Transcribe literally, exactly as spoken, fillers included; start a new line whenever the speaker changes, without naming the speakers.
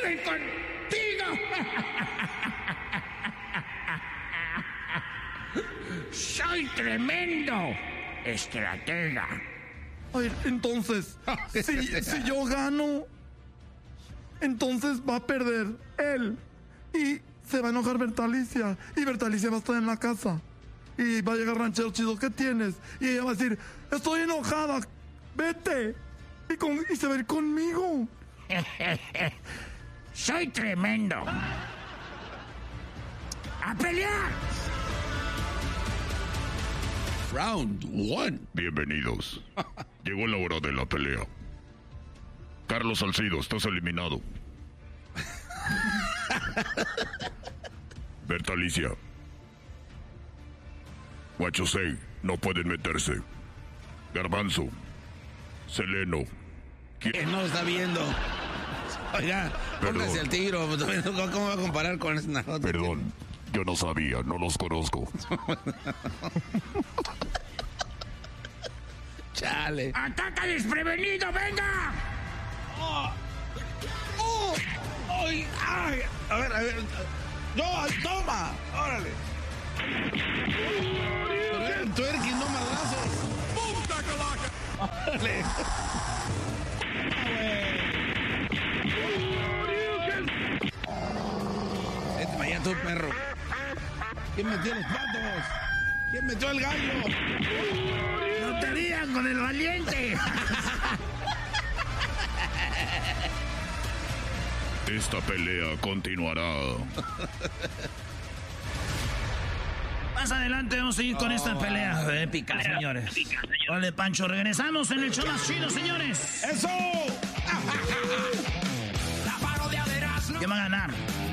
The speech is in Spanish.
ver contigo. Soy tremendo estratega.
A ver, entonces, si, si yo gano, entonces va a perder él. Y se va a enojar Bertalicia. Y Bertalicia va a estar en la casa. Y va a llegar Ranchero Chido, ¿qué tienes? Y ella va a decir, estoy enojada, vete. Y, con, y se va a ir conmigo.
Soy tremendo. ¡A pelear!
Round one.
Bienvenidos. Llegó la hora de la pelea. Carlos Salcido, estás eliminado. Bertalicia. Guachosei, no pueden meterse. Garbanzo. Seleno.
Que no está viendo. Oiga, póngase al tiro. ¿Cómo va a comparar con esta?
Perdón, yo no sabía, no los conozco.
Chale.
¡Ataca desprevenido, venga!
Oh. Oh. Ay, ay. A ver, a ver. No, toma. Órale. Pero era el twerking, no madrazos. ¡Bum, tacalaca! Órale. Vete para allá tú, perro. ¿Quién metió los patos? ¿Quién metió el gallo?
¡No te rían con el valiente!
Esta pelea continuará.
Más adelante vamos a seguir con esta pelea épica, señores. Vale, Pancho, regresamos en el show más chido, señores.
¡Eso!
¿Quién va a ganar?